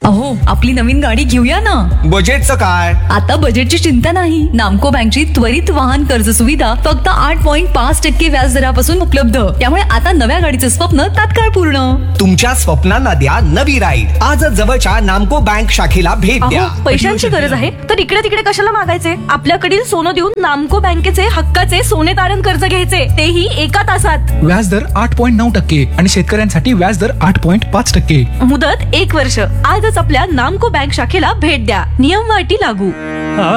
अहो, आपली नवीन गाडी घेऊया ना. बजेटचं काय? आता बजेटची चिंता नाही. नामको बँकची त्वरित वाहन कर्ज सुविधा फक्त 8.5% व्याज दरापासून उपलब्ध. त्यामुळे आता नव्या गाडीचं स्वप्न तात्काळ पूर्ण. तुमच्या स्वप्नांना द्या नवी राईड. आजच जवळच्या नामको बँक शाखेला भेट द्या. अहो, पैशांची गरज आहे तर इकडे तिकडे कशाला मागायचे? आपल्याकडील सोनं देऊन नामको बँकेचे हक्काचे सोने तारण कर्ज घ्यायचे, तेही एका तासात. व्याजदर 8.9% आणि शेतकऱ्यांसाठी व्याजदर 8.5%. मुदत 1 वर्ष. आजच आपल्या नामको बँक शाखेला भेट द्या. नियम व अटी लागू.